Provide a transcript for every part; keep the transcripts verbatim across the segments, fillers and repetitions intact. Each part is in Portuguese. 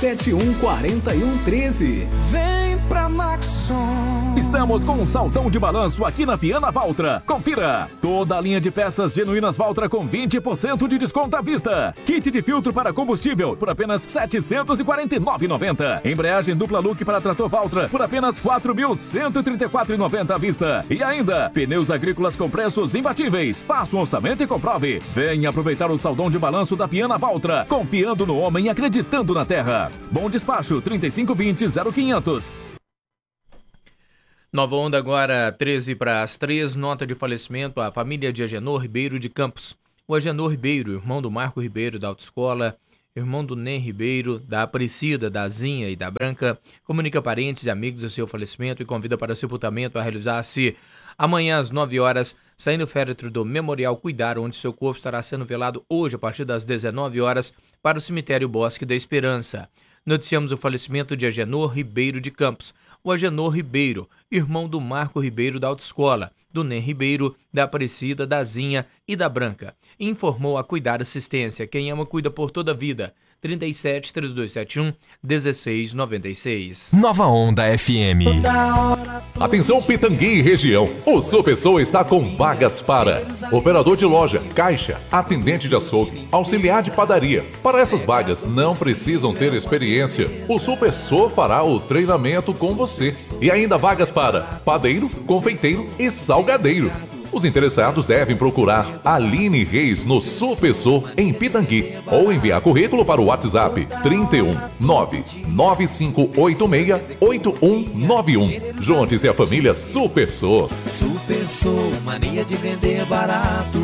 sete um quatro um um três. Vem pra Maxon. Estamos com um saldão de balanço aqui na Piana Valtra. Confira! Toda a linha de peças genuínas Valtra com vinte por cento de desconto à vista. Kit de filtro para combustível por apenas setecentos e quarenta e nove reais e noventa centavos. Embreagem dupla look para trator Valtra por apenas quatro mil cento e trinta e quatro reais e noventa centavos à vista. E ainda, pneus agrícolas com preços imbatíveis. Faça um orçamento e comprove. Venha aproveitar o saldão de balanço da Piana Valtra. Confiando no homem e acreditando na terra. Bom despacho, trinta e cinco vinte, zero quinhentos. Nova Onda agora, treze para as três, nota de falecimento à família de Agenor Ribeiro de Campos. O Agenor Ribeiro, irmão do Marco Ribeiro da Autoescola, irmão do Nen Ribeiro, da Aparecida, da Zinha e da Branca, comunica parentes e amigos do seu falecimento e convida para o sepultamento a realizar-se amanhã às nove horas, saindo o féretro do Memorial Cuidar, onde seu corpo estará sendo velado hoje a partir das dezenove horas para o cemitério Bosque da Esperança. Noticiamos o falecimento de Agenor Ribeiro de Campos. O Agenor Ribeiro, irmão do Marco Ribeiro da Autoescola, do Nen Ribeiro, da Aparecida, da Zinha e da Branca. Informou a Cuidar Assistência. Quem ama, cuida por toda a vida. trinta e sete, trinta e dois setenta e um, dezesseis noventa e seis. Nova Onda F M. Atenção Pitangui e região. O Supersol está com vagas para operador de loja, caixa, atendente de açougue, auxiliar de padaria. Para essas vagas não precisam ter experiência. O Supersol fará o treinamento com você. E ainda vagas para padeiro, confeiteiro e salgadeiro. Os interessados devem procurar Aline Reis no Supersol em Pitangui ou enviar currículo para o WhatsApp trinta e um, nove nove cinco oito seis, oito um nove um. Junte-se à família Supersol. Supersol, mania de vender barato.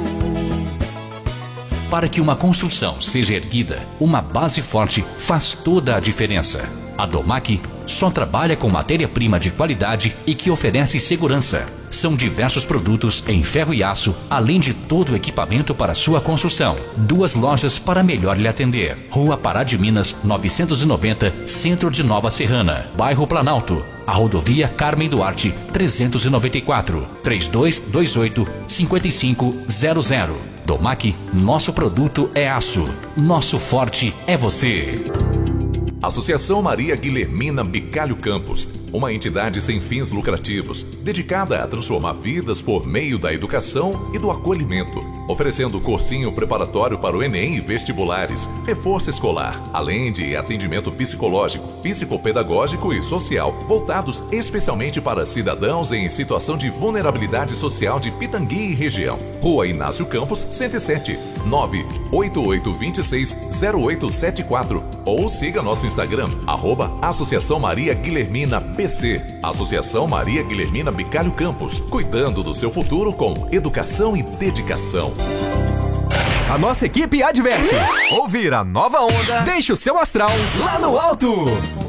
Para que uma construção seja erguida, uma base forte faz toda a diferença. A Domac só trabalha com matéria-prima de qualidade e que oferece segurança. São diversos produtos em ferro e aço, além de todo o equipamento para sua construção. Duas lojas para melhor lhe atender. Rua Pará de Minas, novecentos e noventa, Centro de Nova Serrana, Bairro Planalto. A rodovia Carmen Duarte, trezentos e noventa e quatro, trinta e dois vinte e oito, cinquenta e cinco zero zero. Domac, nosso produto é aço. Nosso forte é você. Associação Maria Guilhermina Bicalho Campos, uma entidade sem fins lucrativos, dedicada a transformar vidas por meio da educação e do acolhimento, oferecendo cursinho preparatório para o Enem e vestibulares, reforço escolar, além de atendimento psicológico, psicopedagógico e social, voltados especialmente para cidadãos em situação de vulnerabilidade social de Pitangui e região. Rua Inácio Campos, cento e sete, nove oito oito dois seis, zero oito sete quatro ou siga nosso Instagram, arroba Associação Maria Guilhermina B C. Associação Maria Guilhermina Bicalho Campos, cuidando do seu futuro com educação e dedicação. A nossa equipe adverte. Ouvir a Nova Onda deixa o seu astral lá no alto.